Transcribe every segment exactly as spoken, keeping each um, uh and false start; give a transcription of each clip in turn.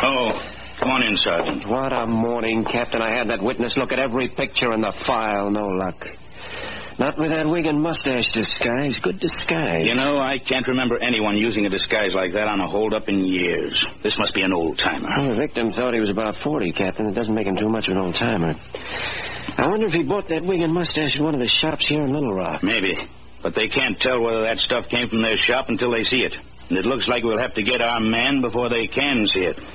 Oh, come on in, Sergeant. What a morning, Captain. I had that witness look at every picture in the file. No luck. Not with that wig and mustache disguise. Good disguise. You know, I can't remember anyone using a disguise like that on a hold-up in years. This must be an old-timer. Well, the victim thought he was about forty, Captain. It doesn't make him too much of an old-timer. I wonder if he bought that wig and mustache at one of the shops here in Little Rock. Maybe. But they can't tell whether that stuff came from their shop until they see it. And it looks like we'll have to get our man before they can see it.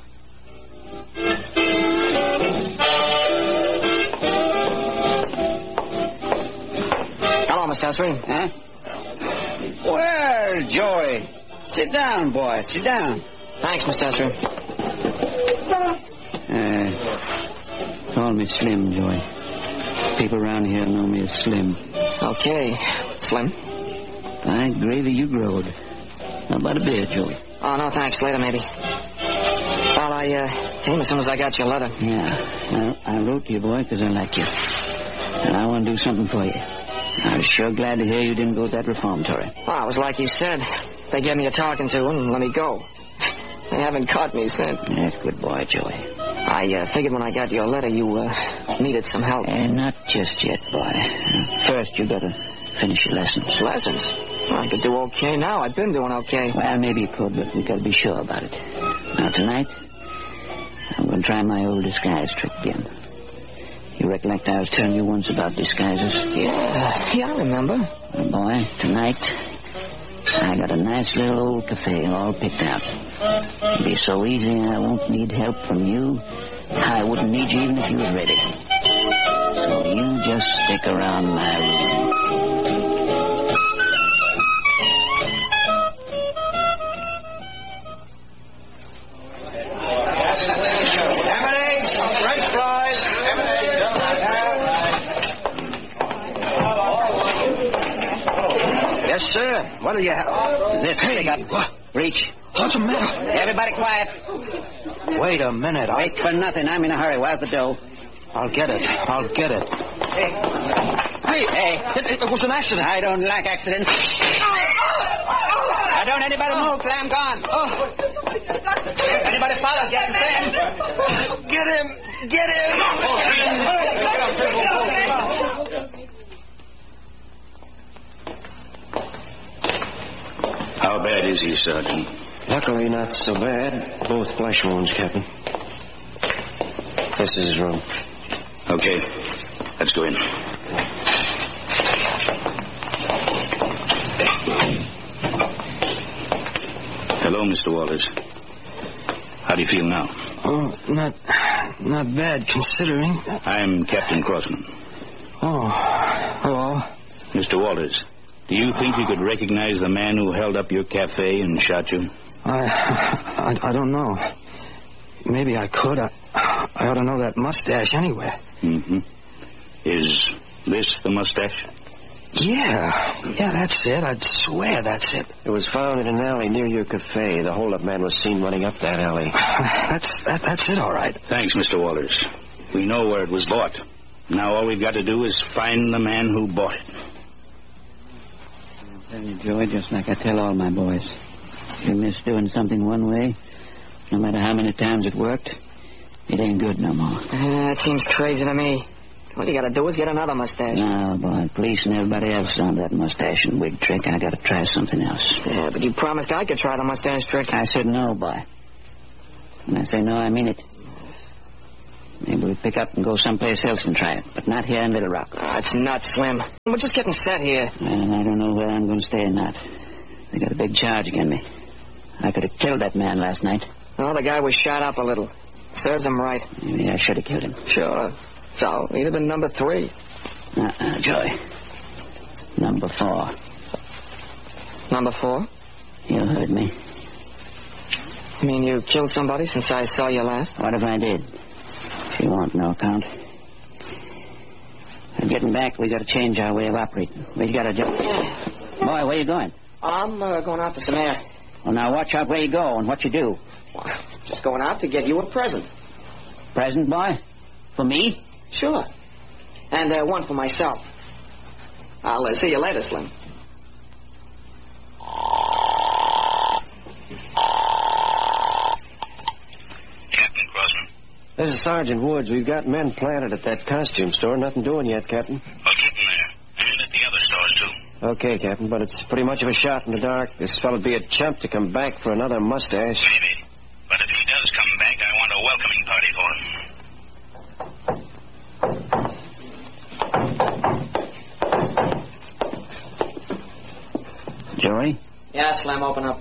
Hello, Mister Esri. Huh? Well, Joey. Sit down, boy. Sit down. Thanks, Mister Esri. Uh, call me Slim, Joey. People around here know me as Slim. Okay, Slim. By gravy, you growed. How about a beer, Joey? Oh, no, thanks. Later, maybe. Well, I uh, came as soon as I got your letter. Yeah. Well, I wrote to you, boy, because I like you. And I want to do something for you. I was sure glad to hear you didn't go to that reformatory. Well, it was like you said. They gave me a talking to and let me go. They haven't caught me since. That's good boy, Joey. I uh, figured when I got your letter you uh, needed some help. Uh, not just yet, boy. First, you got to finish your lessons. Lessons? Well, I could do okay now. I've been doing okay. Well, maybe you could, but we got to be sure about it. Now, tonight, I'm going to try my old disguise trick again. You recollect I was telling you once about disguises? Yeah, yeah, I remember. Well, boy, tonight, I got a nice little old cafe all picked out. It'll be so easy I won't need help from you. I wouldn't need you even if you was ready. So you just stick around my room. Yes, sir. What do you have? This Hey, thing up. what? Reach. What's the matter? Everybody quiet. Wait a minute. I'll... Wait for nothing. I'm in a hurry. Where's the dough? I'll get it. I'll get it. Hey. Hey, Hey. It, it was an accident. I don't like accidents. Now, don't anybody move till I'm gone. Anybody follow, get him, Sam. Get him. Get him. How bad is he, Sergeant? Luckily, not so bad. Both flesh wounds, Captain. This is his room. Okay. Let's go in. Hello, Mister Walters. How do you feel now? Oh, not, not bad, considering. I'm Captain Crossman. Oh, hello. Mister Walters, do you think you could recognize the man who held up your cafe and shot you? I, I, I don't know. Maybe I could. I, I ought to know that mustache anyway. Mm-hmm. Is this the mustache? Yeah, yeah, that's it. I'd swear that's it. It was found in an alley near your cafe. The hold-up man was seen running up that alley. that's that, that's it, all right. Thanks, Mister Walters. We know where it was bought. Now all we've got to do is find the man who bought it. I tell you, Joey, just like I tell all my boys, if you miss doing something one way, no matter how many times it worked, it ain't good no more. Uh, that seems crazy to me. All you gotta do is get another mustache. No, boy, police and everybody else on that mustache and wig trick. I gotta try something else. Yeah, but you promised I could try the mustache trick. I said no, boy. When I say no, I mean it. Maybe we pick up and go someplace else and try it, but not here in Little Rock. Oh, it's nuts, Slim. We're just getting set here. And I don't know whether I'm going to stay or not. They got a big charge against me. I could have killed that man last night. Oh, the guy was shot up a little. Serves him right. Maybe I should have killed him. Sure. So, he'd have been number three. Uh-uh, Joey. Number four. Number four? You heard me. You mean you killed somebody since I saw you last? What if I did? If you want no account. Getting back, we got to change our way of operating. We got to just... Boy, where you going? I'm uh, going out for some air. Well, now watch out where you go and what you do. Well, just going out to get you a present. Present, boy? For me? Sure. And uh, one for myself. I'll uh, see you later, Slim. This is Sergeant Woods. We've got men planted at that costume store. Nothing doing yet, Captain. Well, keep them there. And at the other stores, too. Okay, Captain, but it's pretty much of a shot in the dark. This fellow'd be a chump to come back for another mustache. Maybe. But if he does come back, I want a welcoming party for him. Joey? Yeah, Slim, open up.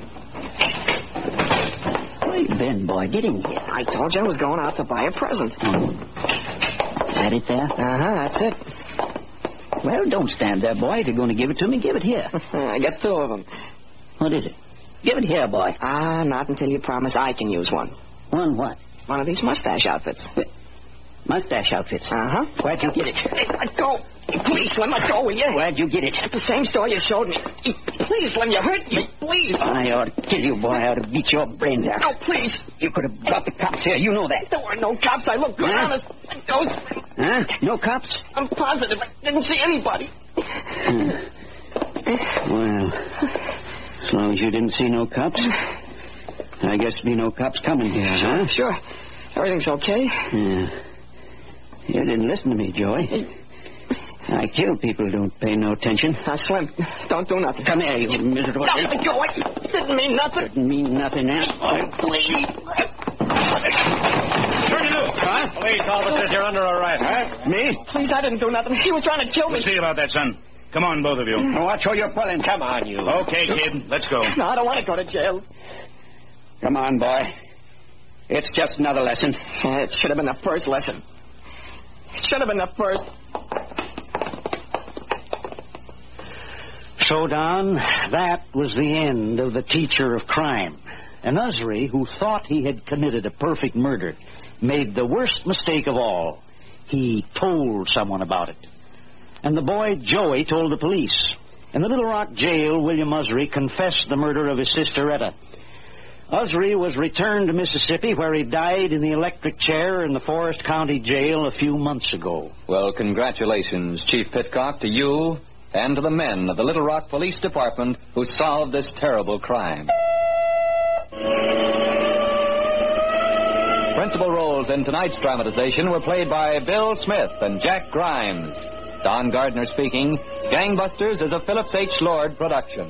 Where you been, boy? Get in here. I told you I was going out to buy a present. Oh. Is that it there? Uh-huh, that's it. Well, don't stand there, boy. If you're going to give it to me, give it here. I got two of them. What is it? Give it here, boy. Ah, not until you promise I can use one. One what? One of these mustache outfits. Mustache outfits? Uh-huh. Where'd you get it? Hey, let go. Please, Slim, let go, will you? Where'd you get it? At the same store you showed me. Please, Slim, you hurt me. Please. I ought to kill you, boy. I ought to beat your brains out. No, please. You could have brought the cops here. You know that. There were no cops. I looked good, Huh? honest. Let go, Slim. Huh? No cops? I'm positive. I didn't see anybody. Hmm. Well, as long as you didn't see no cops, I guess there'll be no cops coming here, huh? Sure. Everything's okay? Yeah. You didn't listen to me, Joey. I kill people who don't pay no attention. Now, Slim, don't do nothing. Come here, you miserable... No, let go. I didn't mean nothing. Didn't mean nothing, eh? Oh, Please. Turn it loose. Huh? Police officers, you're under arrest. Huh? Me? Please, I didn't do nothing. He was trying to kill me. We'll see about that, son. Come on, both of you. Watch who you're pulling. Come on, you. Okay, kid. Let's go. No, I don't want to go to jail. Come on, boy. It's just another lesson. Uh, it should have been the first lesson. It should have been the first. So, Don, that was the end of the teacher of crime. And Usry, who thought he had committed a perfect murder, made the worst mistake of all. He told someone about it. And the boy, Joey, told the police. In the Little Rock jail, William Usry confessed the murder of his sister, Etta. Usry was returned to Mississippi, where he died in the electric chair in the Forest County Jail a few months ago. Well, congratulations, Chief Pitcock, to you and to the men of the Little Rock Police Department who solved this terrible crime. Principal roles in tonight's dramatization were played by Bill Smith and Jack Grimes. Don Gardner speaking. Gangbusters is a Phillips H. Lord production.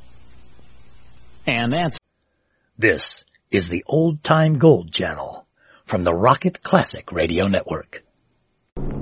And that's... This is the Old Time Gold Channel from the Rocket Classic Radio Network.